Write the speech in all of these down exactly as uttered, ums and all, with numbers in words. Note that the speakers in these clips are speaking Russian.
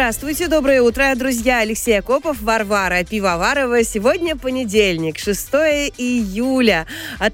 Здравствуйте, доброе утро, друзья. Алексей Акопов, Варвара Пивоварова. Сегодня понедельник, шестое июля.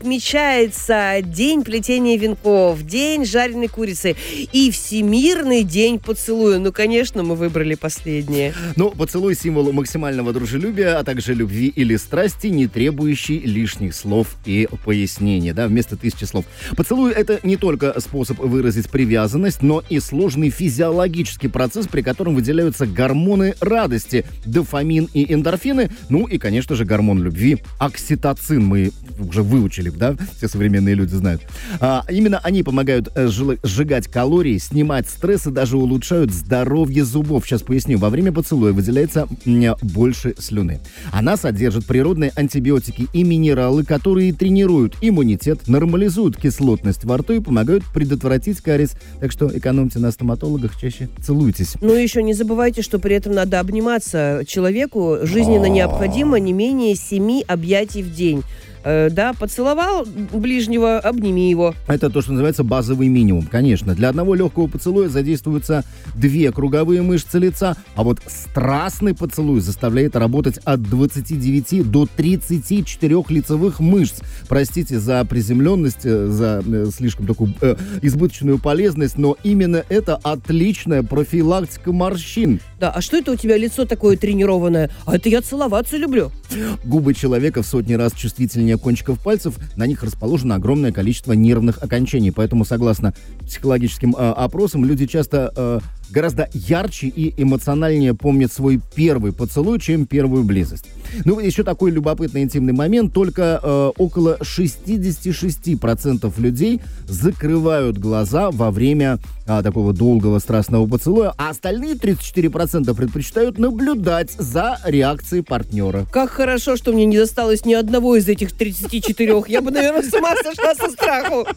Отмечается День плетения венков, День жареной курицы и Всемирный день поцелуя. Ну, конечно, мы выбрали последнее. Ну, поцелуй — символ максимального дружелюбия, а также любви или страсти, не требующий лишних слов и пояснений, да, вместо тысячи слов. Поцелуй — это не только способ выразить привязанность, но и сложный физиологический процесс, при котором выделяются гормоны радости, дофамин и эндорфины, ну и, конечно же, гормон любви, окситоцин. Мы уже выучили, да, все современные люди знают. А, именно они помогают э, сжигать калории, снимать стресс и даже улучшают здоровье зубов. Сейчас поясню. Во время поцелуя выделяется м, больше слюны. Она содержит природные антибиотики и минералы, которые тренируют иммунитет, нормализуют кислотность во рту и помогают предотвратить кариес. Так что экономьте на стоматологах, чаще целуйтесь. Ну и еще не забывайте, что при этом надо обниматься. Человеку жизненно необходимо не менее семи объятий в день. Да, поцеловал ближнего, обними его. Это то, что называется базовый минимум. Конечно, для одного легкого поцелуя задействуются две круговые мышцы лица, а вот страстный поцелуй заставляет работать от двадцати девяти до тридцати четырёх лицевых мышц. Простите за приземленность, за э, слишком такую э, избыточную полезность, но именно это отличная профилактика морщин. Да, а что это у тебя лицо такое тренированное? А это я целоваться люблю. Губы человека в сотни раз чувствительнее кончиков пальцев, на них расположено огромное количество нервных окончаний. Поэтому, согласно психологическим э, опросам, люди часто э, гораздо ярче и эмоциональнее помнят свой первый поцелуй, чем первую близость. Ну, еще такой любопытный интимный момент. Только э, около шестьдесят шесть процентов людей закрывают глаза во время э, такого долгого страстного поцелуя, а остальные тридцать четыре процента предпочитают наблюдать за реакцией партнера. Как хорошо, что мне не досталось ни одного из этих тридцати четырёх. Я бы, наверное, с ума сошла со страху.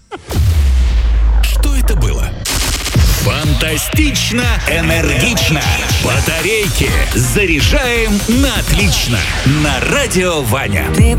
Что это было? Фантастично, энергично. Батарейки заряжаем на отлично. На радио Ваня.